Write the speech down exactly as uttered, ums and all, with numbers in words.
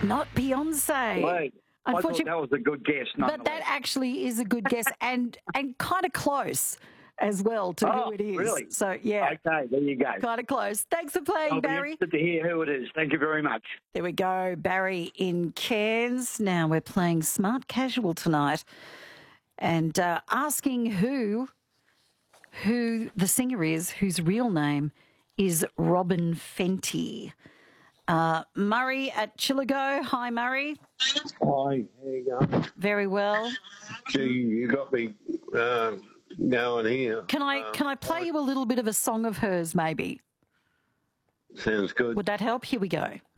Not Beyonce. Wait, I thought that was a good guess. But that actually is a good guess and, and kind of close as well to oh, who it is. Really? So, yeah. Okay, there you go. Kind of close. Thanks for playing, I'll Barry. be interested to hear who it is. Thank you very much. There we go. Barry in Cairns. Now we're playing Smart Casual tonight and uh, asking who, who the singer is, whose real name is Robin Fenty. Uh, Murray at Chillago. Hi, Murray. Hi, how you going? Very well. Gee, you got me uh, going here. Can I Um, can I play you a little bit of a song of hers, maybe? Sounds good. Would that help? Here we go.